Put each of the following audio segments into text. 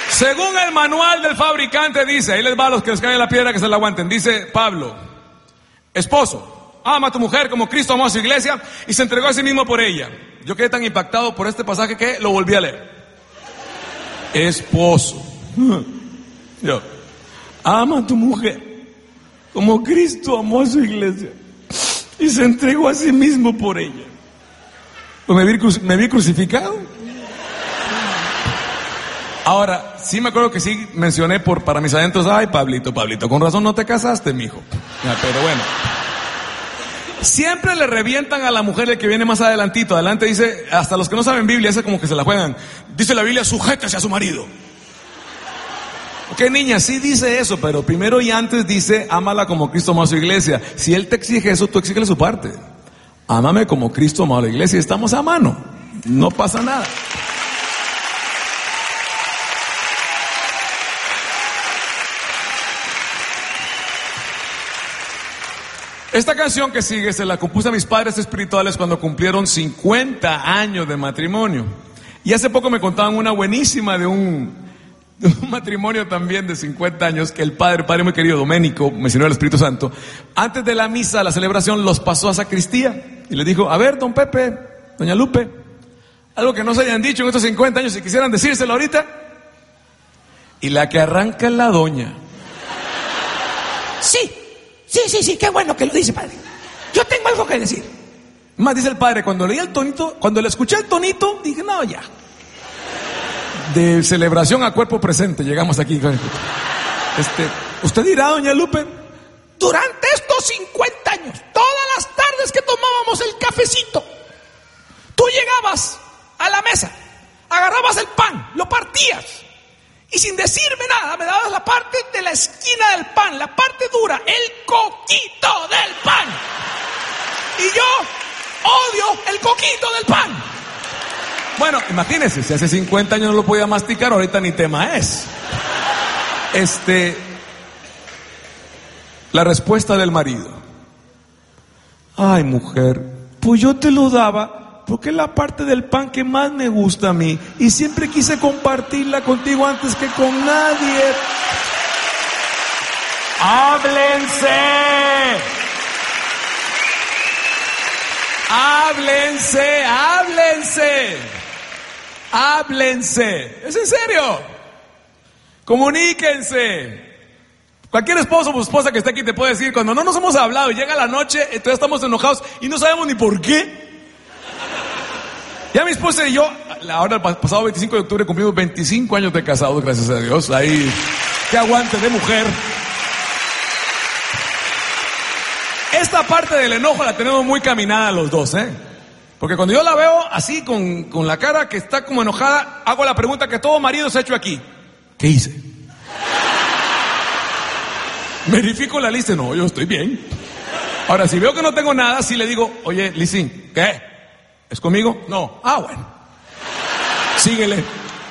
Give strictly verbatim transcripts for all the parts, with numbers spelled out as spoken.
Según el manual del fabricante dice, ahí les va a los que les cae la piedra que se la aguanten, dice Pablo, esposo, ama a tu mujer como Cristo amó a su iglesia y se entregó a sí mismo por ella. Yo quedé tan impactado por este pasaje que lo volví a leer. Esposo, yo, ama a tu mujer como Cristo amó a su iglesia y se entregó a sí mismo por ella. Pues me vi, me vi crucificado. Ahora, sí me acuerdo que sí mencioné por para mis adentros, ay, Pablito, Pablito, con razón no te casaste, mijo. Ya, pero bueno. Siempre le revientan a la mujer el que viene más adelantito. Adelante dice, hasta los que no saben Biblia, ese como que se la juegan. Dice la Biblia, sujétese a su marido. Ok, niña, sí dice eso, pero primero y antes dice, ámala como Cristo amó a su iglesia. Si Él te exige eso, tú exígele su parte. Ámame como Cristo amó a la iglesia. Estamos a mano. No pasa nada. Esta canción que sigue se la compuse a mis padres espirituales cuando cumplieron cincuenta años de matrimonio. Y hace poco me contaban una buenísima de un, de un matrimonio también de cincuenta años que el padre, padre muy querido, Doménico, mencionó el Espíritu Santo, antes de la misa, la celebración, los pasó a sacristía y les dijo, a ver, don Pepe, doña Lupe, algo que no se hayan dicho en estos cincuenta años y quisieran decírselo ahorita. Y la que arranca es la doña. Sí. Sí, sí, sí, qué bueno que lo dice, padre. Yo tengo algo que decir. Más dice el padre, cuando leí el tonito, cuando le escuché el tonito, dije, no, ya. De celebración a cuerpo presente, llegamos aquí. Este, ¿usted dirá, doña Lupe? Durante estos cincuenta años, todas las tardes que tomábamos el cafecito, tú llegabas a la mesa, agarrabas el pan, lo partías. Y sin decirme nada, me dabas la parte de la esquina del pan, la parte dura, el coquito del pan. Y yo odio el coquito del pan. Bueno, imagínense, si hace cincuenta años no lo podía masticar, ahorita ni tema es. Este, la respuesta del marido. Ay, mujer, pues yo te lo daba porque es la parte del pan que más me gusta a mí y siempre quise compartirla contigo antes que con nadie. ¡Háblense! ¡Háblense! ¡Háblense! ¡Háblense! ¿Es en serio? Comuníquense. Cualquier esposo o esposa que esté aquí te puede decir, cuando no nos hemos hablado y llega la noche, entonces estamos enojados y no sabemos ni por qué. Ya mi esposa y yo, ahora el pasado veinticinco de octubre cumplimos veinticinco años de casados, gracias a Dios. Ahí, qué aguante de mujer. Esta parte del enojo la tenemos muy caminada los dos, ¿eh? Porque cuando yo la veo así, con, con la cara que está como enojada, hago la pregunta que todo marido se ha hecho aquí. ¿Qué hice? Verifico la lista, no, yo estoy bien. Ahora, si veo que no tengo nada, sí le digo, oye, Lizzy, ¿qué? ¿Es conmigo? No. Ah, bueno. Síguele.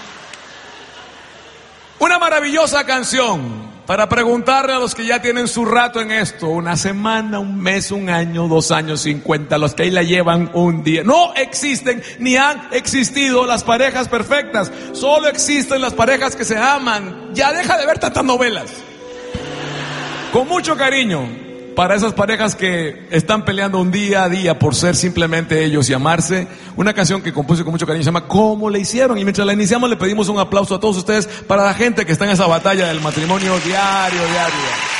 Una maravillosa canción para preguntarle a los que ya tienen su rato en esto, una semana, un mes, un año, dos años, cincuenta, los que ahí la llevan un día. No existen ni han existido las parejas perfectas, solo existen las parejas que se aman. Ya deja de ver tantas novelas. Con mucho cariño para esas parejas que están peleando un día a día por ser simplemente ellos y amarse, una canción que compuse con mucho cariño se llama ¿Cómo le hicieron? Y mientras la iniciamos le pedimos un aplauso a todos ustedes para la gente que está en esa batalla del matrimonio diario, diario.